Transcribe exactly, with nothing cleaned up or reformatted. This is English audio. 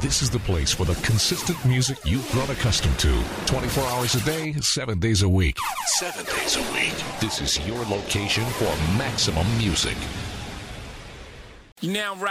This is the place for the consistent music you've grown accustomed to. twenty-four hours a day, seven days a week. Seven days a week. This is your location for maximum music. You now right.